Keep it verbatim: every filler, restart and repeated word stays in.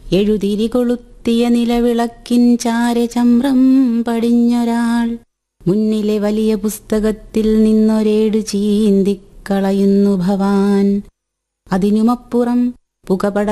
എഴുതിരി കൊളുത്തിയ നിലവിളക്കിൻ ചാരെ ചമ്രം പടിഞ്ഞൊരാൾ മുന്നിലെ വലിയ പുസ്തകത്തിൽ നിന്നൊരേട് ചീന്തിക്കളയുന്നു ഭവാൻ. അതിനുമപ്പുറം പുകപട